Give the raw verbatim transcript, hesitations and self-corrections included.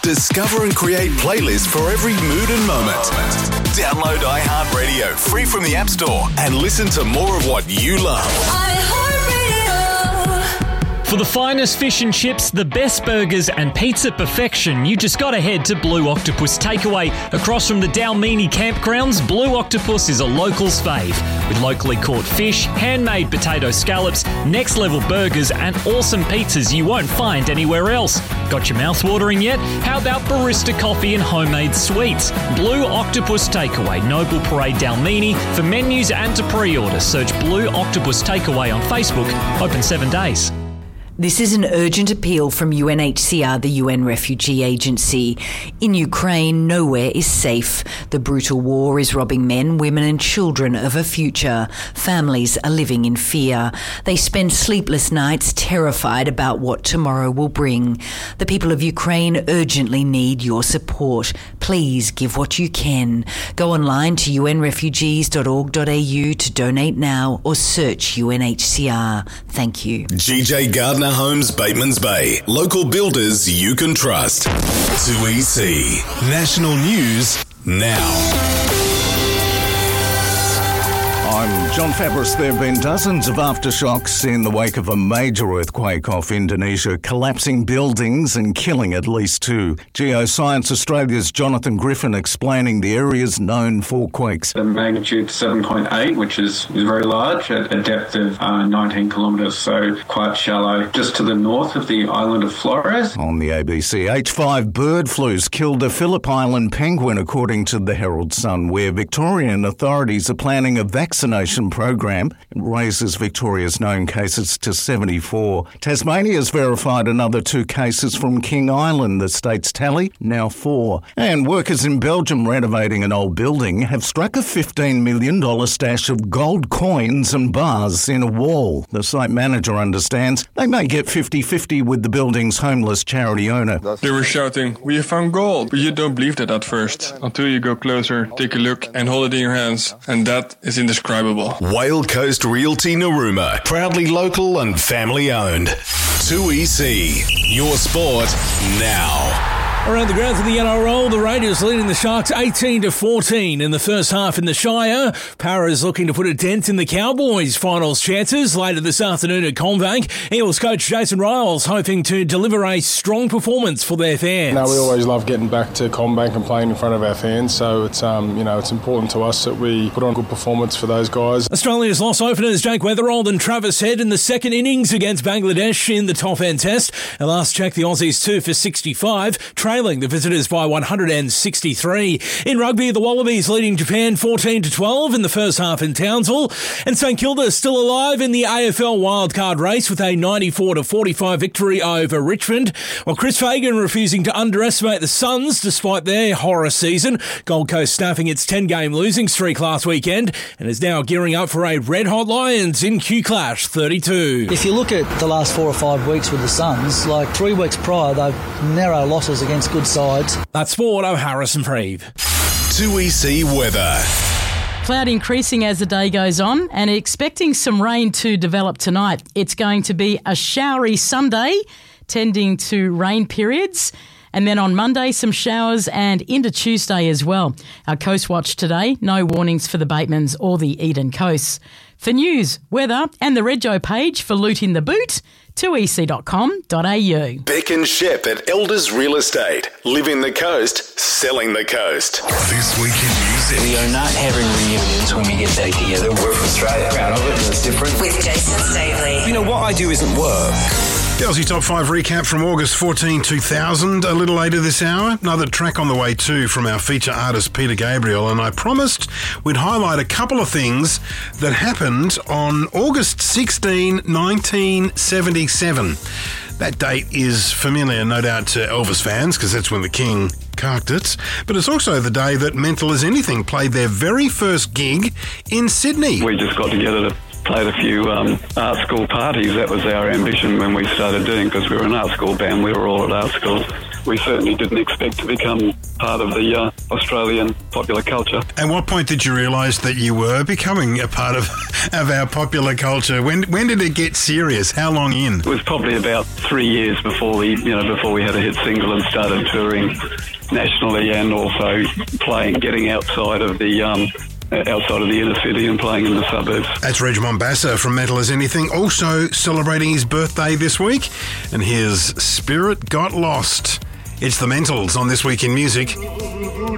Discover and create playlists for every mood and moment. Download iHeartRadio free from the App Store and listen to more of what you love. For the finest fish and chips, the best burgers and pizza perfection, you just got to head to Blue Octopus Takeaway. Across from the Dalmini campgrounds, Blue Octopus is a local's fave. With locally caught fish, handmade potato scallops, next level burgers and awesome pizzas you won't find anywhere else. Got your mouth watering yet? How about barista coffee and homemade sweets? Blue Octopus Takeaway, Noble Parade Dalmini. For menus and to pre-order, search Blue Octopus Takeaway on Facebook. Open seven days. This is an urgent appeal from U N H C R, the U N Refugee Agency. In Ukraine, nowhere is safe. The brutal war is robbing men, women and children of a future. Families are living in fear. They spend sleepless nights terrified about what tomorrow will bring. The people of Ukraine urgently need your support. Please give what you can. Go online to u n refugees dot org dot a u to donate now or search U N H C R. Thank you. G J Gardner Homes, Batemans Bay. Local builders you can trust. two E C. National News now. I'm John Fabris. There have been dozens of aftershocks in the wake of a major earthquake off Indonesia, collapsing buildings and killing at least two. Geoscience Australia's Jonathan Griffin explaining the areas known for quakes. The magnitude seven point eight, which is, is very large, at a depth of uh, nineteen kilometres, so quite shallow, just to the north of the island of Flores. On the A B C, H five bird flus killed a Phillip Island penguin, according to the Herald Sun, where Victorian authorities are planning a vaccination program. It raises Victoria's known cases to seventy-four. Tasmania's verified another two cases from King Island. The state's tally, now four. And workers in Belgium renovating an old building have struck a fifteen million dollars stash of gold coins and bars in a wall. The site manager understands they may get fifty-fifty with the building's homeless charity owner. They were shouting, "We have found gold!" But you don't believe that at first, until you go closer, take a look and hold it in your hands. And that is indescribable. Whale Coast Realty Narooma, proudly local and family owned. two E C, your sport now. Around the grounds of the N R L, the Raiders leading the Sharks eighteen to fourteen in the first half in the Shire. Para's looking to put a dent in the Cowboys' finals chances later this afternoon at CommBank. Eels coach Jason Riles hoping to deliver a strong performance for their fans. No, we always love getting back to CommBank and playing in front of our fans, so it's um, you know it's important to us that we put on a good performance for those guys. Australia's loss openers Jake Weatherald and Travis Head in the second innings against Bangladesh in the top end test. At last check, the Aussies two for sixty-five. Trailing the visitors by one hundred sixty-three. In rugby, the Wallabies leading Japan fourteen to twelve in the first half in Townsville. And St Kilda still alive in the A F L wildcard race with a ninety-four to forty-five victory over Richmond. While Chris Fagan refusing to underestimate the Suns despite their horror season. Gold Coast snapping its ten-game losing streak last weekend and is now gearing up for a red-hot Lions in Q-Clash thirty-two. If you look at the last four or five weeks with the Suns, like three weeks prior, they've narrow losses against good sides. That's Sport, I'm Harrison Preeve. two E C weather. Cloud increasing as the day goes on and expecting some rain to develop tonight. It's going to be a showery Sunday, tending to rain periods. And then on Monday, some showers and into Tuesday as well. Our Coast Watch today, no warnings for the Batemans or the Eden Coast. For news, weather and the Rego page for Loot in the Boot, two e c dot com dot a u. Beck and Shep at Elders Real Estate. Living the coast, selling the coast. This week in music. We are not having reunions when we get back together. We're from Australia. Proud of it. It's different. With Jason Staley. You know, what I do isn't work. The Aussie Top five recap from August fourteenth, two thousand. A little later this hour, another track on the way too from our feature artist Peter Gabriel, and I promised we'd highlight a couple of things that happened on August sixteenth, nineteen seventy-seven. That date is familiar, no doubt, to Elvis fans, because that's when the King carked it. But it's also the day that Mental As Anything played their very first gig in Sydney. We just got together to played a few um, art school parties. That was our ambition when we started doing, because we were an art school band. We were all at art school. we certainly didn't expect to become part of the uh, Australian popular culture. At what point did you realise that you were becoming a part of, of our popular culture? When when did it get serious? How long in? It was probably about three years before we, you know, before we had a hit single and started touring nationally and also playing, getting outside of the um, outside of the inner city and playing in the suburbs. That's Reg Mombassa from Metal As Anything, also celebrating his birthday this week, and his Spirit Got Lost. It's the Mentals on This Week in Music.